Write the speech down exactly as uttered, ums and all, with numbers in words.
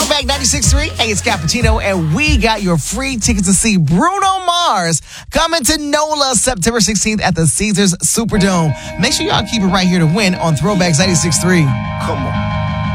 Throwback ninety-six point three. Hey, it's Cappuccino, and we got your free tickets to see Bruno Mars coming to NOLA September sixteenth at the Caesars Superdome. Make sure y'all keep it right here to win on Throwbacks ninety-six point three. Come on.